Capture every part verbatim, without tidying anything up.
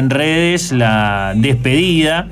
en redes la despedida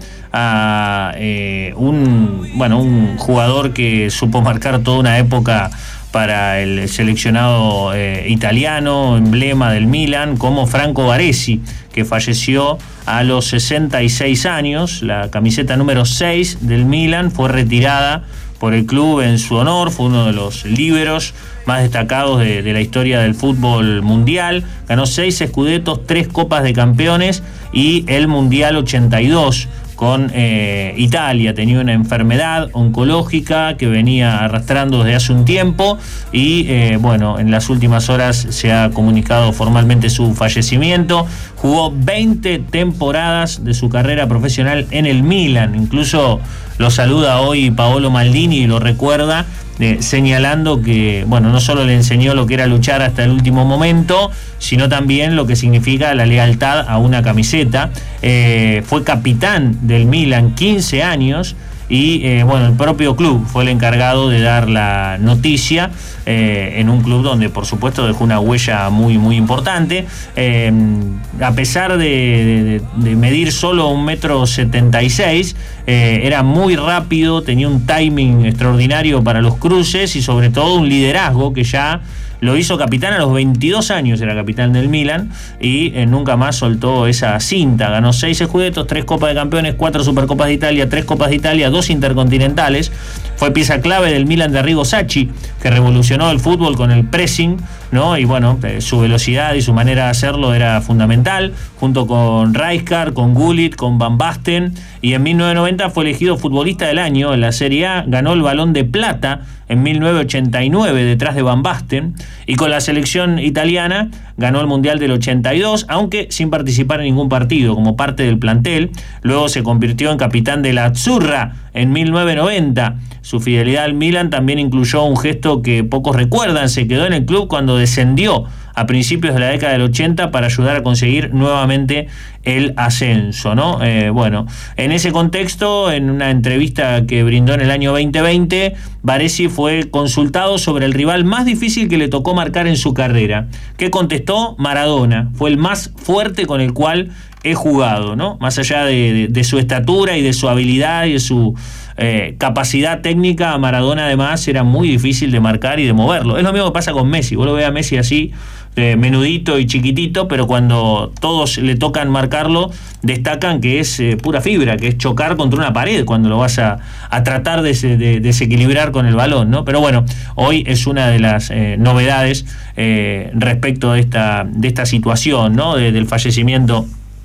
a eh, un, bueno, un jugador que supo marcar toda una época para el seleccionado eh, italiano, emblema del Milan, como Franco Baresi, que falleció a los sesenta y seis años. La camiseta número seis del Milan fue retirada por el club en su honor. Fue uno de los líberos más destacados de, de la historia del fútbol mundial. Ganó seis Scudettos, tres Copas de Campeones y el Mundial ochenta y dos con eh, Italia. Tenía una enfermedad oncológica que venía arrastrando desde hace un tiempo y eh, bueno, en las últimas horas se ha comunicado formalmente su fallecimiento. Jugó veinte temporadas de su carrera profesional en el Milan. Incluso lo saluda hoy Paolo Maldini y lo recuerda, eh, señalando que, bueno, no solo le enseñó lo que era luchar hasta el último momento, sino también lo que significa la lealtad a una camiseta. Eh, fue capitán del Milan quince años y eh, bueno, el propio club fue el encargado de dar la noticia eh, en un club donde por supuesto dejó una huella muy muy importante. Eh, a pesar de, de, de medir solo un metro setenta y seis, eh, era muy rápido, tenía un timing extraordinario para los cruces y sobre todo un liderazgo que ya lo hizo capitán a los veintidós años, era capitán del Milan y eh, nunca más soltó esa cinta. Ganó seis Scudettos, tres Copas de Campeones, cuatro Supercopas de Italia, tres Copas de Italia, dos Intercontinentales. Fue pieza clave del Milan de Arrigo Sacchi, que revolucionó el fútbol con el pressing, ¿no? Y bueno, eh, su velocidad y su manera de hacerlo era fundamental, junto con Rijkaard, con Gullit, con Van Basten. Y en mil novecientos noventa fue elegido futbolista del año en la Serie A, ganó el Balón de Plata en mil novecientos ochenta y nueve detrás de Van Basten, y con la selección italiana ganó el Mundial del ochenta y dos, aunque sin participar en ningún partido, como parte del plantel. Luego se convirtió en capitán de la Azzurra en mil novecientos noventa. Su fidelidad al Milan también incluyó un gesto que pocos recuerdan. Se quedó en el club cuando descendió a principios de la década del ochenta para ayudar a conseguir nuevamente el ascenso, ¿no? Eh, bueno, en ese contexto, en una entrevista que brindó en el año veinte veinte, Baresi fue consultado sobre el rival más difícil que le tocó marcar en su carrera. ¿Qué contestó? Maradona. Fue el más fuerte con el cual he jugado, ¿no? Más allá de, de, de su estatura y de su habilidad y de su eh, capacidad técnica, Maradona además era muy difícil de marcar y de moverlo. Es lo mismo que pasa con Messi. Vos lo ves a Messi así, eh, menudito y chiquitito, pero cuando todos le tocan marcarlo, destacan que es eh, pura fibra, que es chocar contra una pared cuando lo vas a, a tratar de, de desequilibrar con el balón, ¿no? Pero bueno, hoy es una de las eh, novedades eh, respecto de esta, de esta situación, ¿no? De, del fallecimiento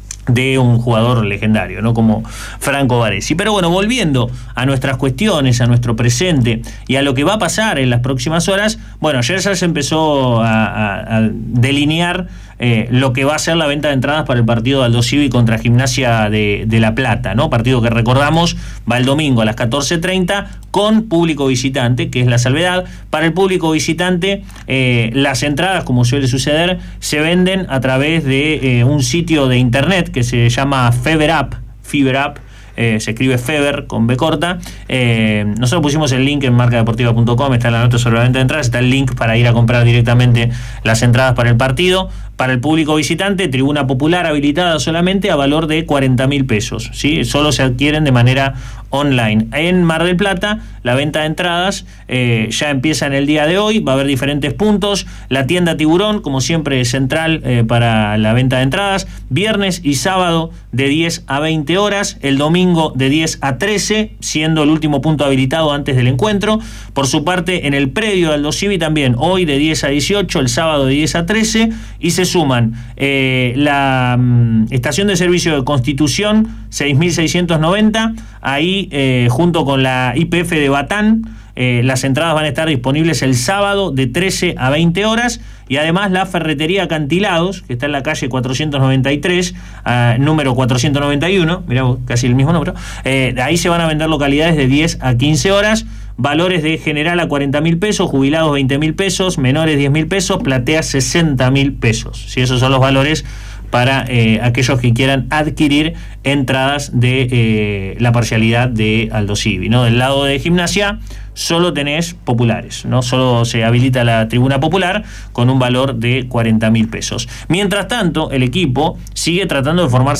de un jugador legendario, ¿no? Como Franco Baresi. Pero bueno, volviendo a nuestras cuestiones, a nuestro presente y a lo que va a pasar en las próximas horas, bueno, ayer ya se empezó a, a, a delinear eh, lo que va a ser la venta de entradas para el partido de Aldo Civi contra Gimnasia de, de La Plata, ¿no? Partido que recordamos va el domingo a las catorce treinta con público visitante, que es la salvedad. Para el público visitante, eh, las entradas, como suele suceder, se venden a través de eh, un sitio de internet que se llama Fever App, Fever App, eh, se escribe Fever con B corta. Eh, nosotros pusimos el link en marca deportiva punto com, está en la nota sobre la venta de entradas, está el link para ir a comprar directamente las entradas para el partido. Para el público visitante, tribuna popular habilitada solamente a valor de cuarenta mil pesos, ¿sí? Solo se adquieren de manera online. En Mar del Plata, la venta de entradas eh, ya empieza en el día de hoy, va a haber diferentes puntos. La tienda Tiburón, como siempre, es central eh, para la venta de entradas, viernes y sábado de diez a veinte horas, el domingo de diez a trece, siendo el último punto habilitado antes del encuentro. Por su parte, en el predio de Aldo Civi también, hoy de diez a dieciocho, el sábado de diez a trece, y se suman eh, la mm, estación de servicio de Constitución seis mil seiscientos noventa, ahí eh, junto con la I P F de Batán. Eh, las entradas van a estar disponibles el sábado de trece a veinte horas, y además la ferretería Acantilados, que está en la calle cuatrocientos noventa y tres, uh, número cuatrocientos noventa y uno, mirá vos, casi el mismo número, eh, ahí se van a vender localidades de diez a quince horas, valores de general a cuarenta mil pesos, jubilados veinte mil pesos, menores diez mil pesos, plateas sesenta mil pesos. Si esos son los valores para eh, aquellos que quieran adquirir entradas de eh, la parcialidad de Aldo Civi, ¿no? Del lado de Gimnasia solo tenés populares, ¿no? Solo se habilita la tribuna popular con un valor de cuarenta mil pesos. Mientras tanto, el equipo sigue tratando de formarse